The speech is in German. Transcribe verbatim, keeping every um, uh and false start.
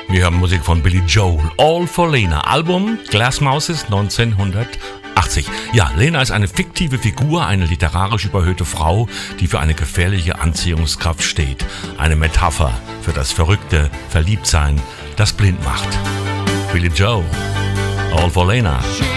Wir haben Musik von Billy Joel, All for Lena, Album Glass Mouses neunzehnhundertachtzig. Ja, Lena ist eine fiktive Figur, eine literarisch überhöhte Frau, die für eine gefährliche Anziehungskraft steht. Eine Metapher für das verrückte Verliebtsein, das blind macht. Billy Joel, All for Lena.